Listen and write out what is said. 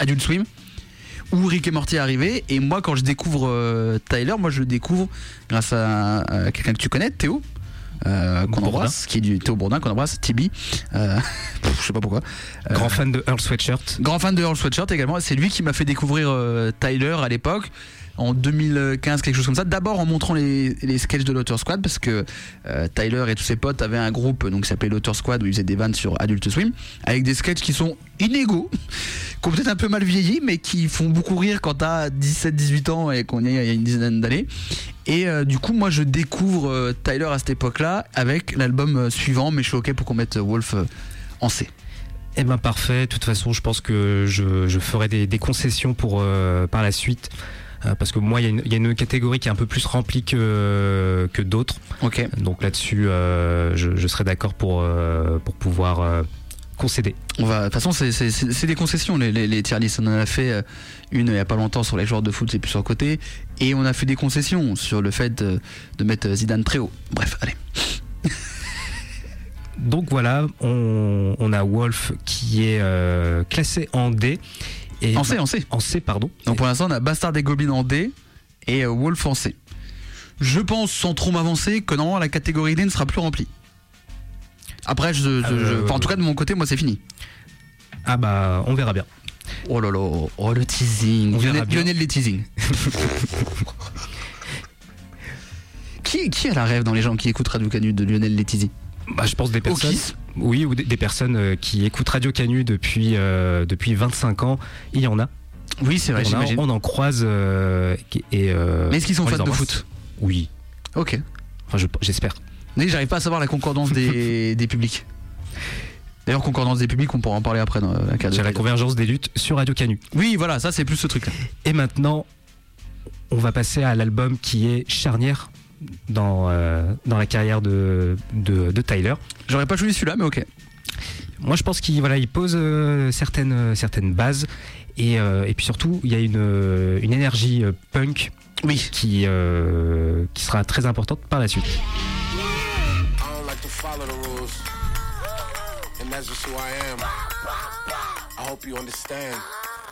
Adult Swim, où Rick et Morty est arrivé. Et moi, quand je découvre Tyler, je le découvre grâce à quelqu'un que tu connais, Théo. Qu'on embrasse, qui est du Théo Bourdin, qu'on embrasse, Tibi, je sais pas pourquoi. Grand fan de Earl Sweatshirt. Grand fan de Earl Sweatshirt également. C'est lui qui m'a fait découvrir Tyler à l'époque, en 2015, quelque chose comme ça. D'abord en montrant les sketchs de l'Auteur Squad, parce que Tyler et tous ses potes avaient un groupe donc, qui s'appelait l'Auteur Squad, où ils faisaient des vannes sur Adult Swim, avec des sketchs qui sont inégaux, qui ont peut-être un peu mal vieilli, mais qui font beaucoup rire quand t'as 17-18 ans et qu'on y a une dizaine d'années. Et du coup, moi, je découvre Tyler à cette époque-là avec l'album suivant, mais je suis ok pour qu'on mette Wolf en C. Eh ben parfait. De toute façon, je pense que je ferai des concessions pour par la suite. Parce que moi, il y a une catégorie qui est un peu plus remplie que d'autres. Ok. Donc là-dessus, je serai d'accord pour pouvoir concéder. De toute façon, c'est des concessions, les tier lists. On en a fait une il n'y a pas longtemps sur les joueurs de foot, c'est plus sur le côté. Et on a fait des concessions sur le fait de mettre Zidane très haut. Bref, allez. Donc voilà, on a Wolf qui est classé en D. Et en C. En C, pardon. Donc pour l'instant, on a Bastard et Goblin en D et Wolf en C. Je pense, sans trop m'avancer, que normalement la catégorie D ne sera plus remplie. Après, en tout cas de mon côté, moi c'est fini. Ah bah, on verra bien. Oh là là, oh le teasing. Lionel les teasing. Qui a la rêve dans les gens qui écoutent Radio Canu de Lionel les teasing? Bah, je pense des personnes. Kiss. Oui, ou des personnes qui écoutent Radio Canu depuis 25 ans. Il y en a. Oui, c'est vrai, j'imagine. On en croise. Mais est-ce qu'ils sont fans de foot? Oui. Ok. Enfin, j'espère. Mais j'arrive pas à savoir la concordance des publics. D'ailleurs, concordance des publics, on pourra en parler après dans la carte. J'ai la convergence des luttes sur Radio Canu. Oui, voilà, ça c'est plus ce truc-là. Et maintenant, on va passer à l'album qui est charnière dans la carrière de Tyler. J'aurais pas choisi celui-là, mais ok. Moi, je pense qu'il pose certaines bases et puis surtout, il y a une énergie punk qui sera très importante par la suite. And that's just who I am. I hope you understand.